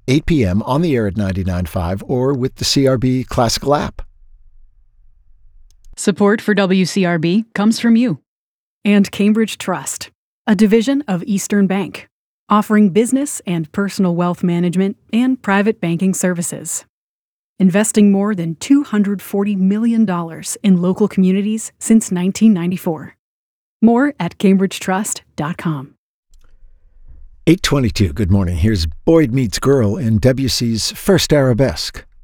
8 p.m. on the air at 99.5 or with the CRB Classical app. Support for WCRB comes from you. And Cambridge Trust, a division of Eastern Bank, offering business and personal wealth management and private banking services. Investing more than $240 million in local communities since 1994. More at cambridgetrust.com. 8:22, good morning. Here's Boyd Meets Girl in Debussy's First Arabesque.